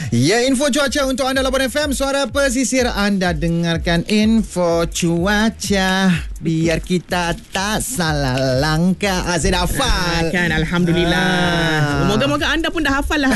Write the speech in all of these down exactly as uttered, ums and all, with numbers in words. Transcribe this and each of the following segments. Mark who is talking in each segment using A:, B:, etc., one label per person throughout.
A: Ya, info cuaca untuk anda Labuan F M, suara pesisir. Anda dengarkan info cuaca biar kita tak salah langkah. Ah, saya dah hafal.
B: Ah, kan, Alhamdulillah. Ah. Moga-moga anda pun dah hafal lah.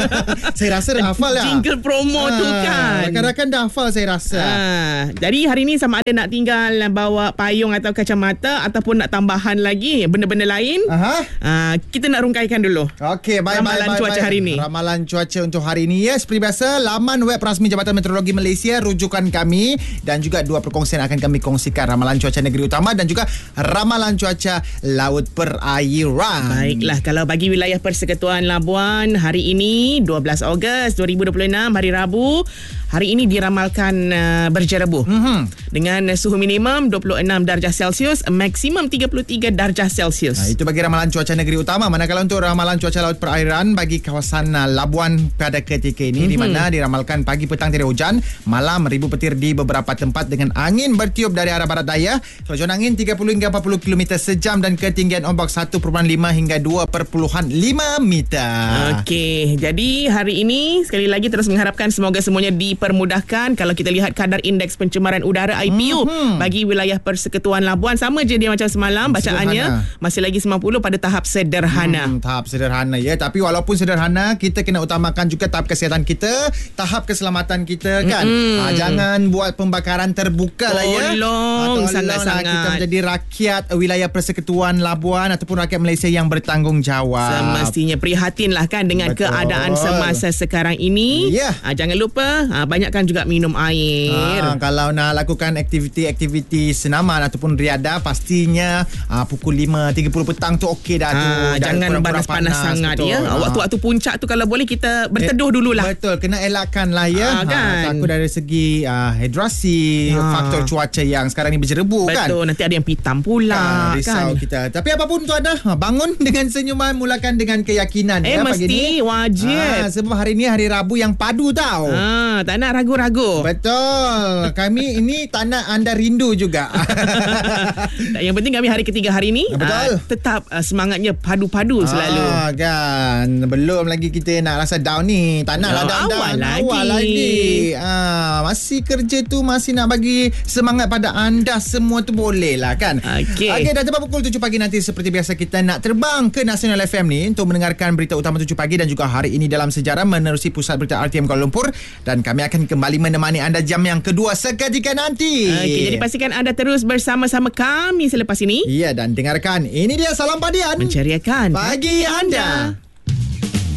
A: Saya rasa dah hafal lah.
B: Jingle promo ah, tu kan.
A: Rakan-rakan dah hafal saya rasa.
B: Ah. Jadi hari ni sama ada nak tinggal bawa payung atau kacamata ataupun nak tambahan lagi benda-benda lain. Aha. Ah, kita nak rungkaikan dulu.
A: Okey, baik,
B: Ramalan
A: baik,
B: cuaca
A: baik.
B: hari ni.
A: Ramalan cuaca untuk hari ini ya, seperti biasa, laman web rasmi Jabatan Meteorologi Malaysia, rujukan kami dan juga dua perkongsian akan kami kongsikan, ramalan cuaca negeri utama dan juga ramalan cuaca laut perairan.
B: Baiklah, kalau bagi wilayah Persekutuan Labuan hari ini dua belas Ogos dua ribu dua puluh enam, hari Rabu, hari ini diramalkan uh, berjerebuh mm-hmm. dengan suhu minimum dua puluh enam darjah Celsius, maksimum tiga puluh tiga darjah Celsius.
A: Nah, itu bagi ramalan cuaca negeri utama. Manakala untuk ramalan cuaca laut perairan bagi kawasan uh, Labuan pada ketika ini, mm-hmm. di mana diramalkan pagi petang tiada hujan, malam ribu petir di beberapa tempat dengan angin bertiup dari arah barat daya, kelajuan angin tiga puluh hingga empat puluh kilometer sejam dan ketinggian ombak satu perpuluhan lima hingga dua perpuluhan lima meter.
B: Okey, jadi hari ini sekali lagi terus mengharapkan semoga semuanya dipermudahkan. Kalau kita lihat kadar indeks pencemaran udara I P U mm-hmm. bagi wilayah Persekutuan Labuan sama je dia macam semalam, bacaannya sederhana. Masih lagi sembilan puluh pada tahap sederhana.
A: Hmm, tahap sederhana ya, tapi walaupun sederhana, kita kena utamakan juga tahap kesihatan kita, tahap keselamatan kita kan. Mm-hmm. Ha, jangan buat pembakaran terbuka lah ya.
B: Tolong sangat-sangat
A: kita menjadi rakyat wilayah Persekutuan Labuan ataupun rakyat Malaysia yang bertanggungjawab.
B: Semestinya prihatinlah kan dengan Betul. keadaan semasa sekarang ini. Yeah. Ha, jangan lupa ha, banyakkan juga minum air.
A: Ha, kalau nak lakukan aktiviti-aktiviti senaman ataupun riadah, pastinya ha, pukul lima tiga puluh petang tu okey dah tu.
B: Ha, jangan panas-panas sangat betul. ya. Ha. Waktu-waktu puncak tu kalau boleh kita berteduh eh, dululah.
A: Betul, kena elakkan lah ya. Ha, kan? Ha, takut dari segi uh, hidrasi, ha. faktor cuaca yang sekarang ni berjerebu
B: betul.
A: kan.
B: Betul, nanti ada yang pitam pula
A: ha, risau
B: kan.
A: kita. Tapi apapun tu ada, bangun dengan senyuman, mulakan dengan keyakinan
B: eh,
A: ya
B: mesti
A: pagi ni.
B: wajib.
A: Ha, sebab hari ni hari Rabu yang padu tau.
B: Ha, tak nak ragu-ragu.
A: Betul. Kami ini tak nak anda rindu juga.
B: Yang penting kami hari ketiga hari ni
A: betul.
B: Uh, tetap uh, semangatnya padu-padu selalu.
A: Ah, kan. Belum lagi kita nak rasa down ni. Tak nak lah down,
B: awal
A: down.
B: lagi.
A: Awal lagi. Ah, masih kerja tu, masih nak bagi semangat pada anda semua tu boleh lah kan.
B: Okey.
A: Okey, dah tepat pukul tujuh pagi nanti seperti biasa kita nak terbang ke Nasional F M ni untuk mendengarkan berita utama tujuh pagi dan juga hari ini dalam sejarah menerusi pusat berita R T M Kuala Lumpur, dan kami akan kembali menemani anda jam yang kedua seketika nanti.
B: Okey, jadi pastikan anda terus bersama-sama kami selepas ini.
A: Ya, dan dengarkan ini dia Salam Padian
B: menceriakan
A: pagi anda.